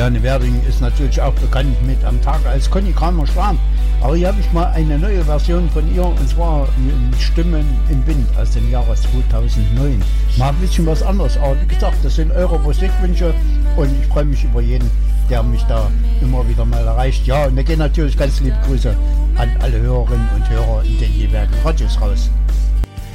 Juliane Werding ist natürlich auch bekannt mit Am Tag als Conny Kramer schwarm. Aber hier habe ich mal eine neue Version von ihr, und zwar mit Stimmen im Wind aus dem Jahre 2009. Mal ein bisschen was anderes, aber wie gesagt, das sind eure Musikwünsche und ich freue mich über jeden, der mich da immer wieder mal erreicht. Ja, und da gehen natürlich ganz liebe Grüße an alle Hörerinnen und Hörer in den jeweiligen Radios raus.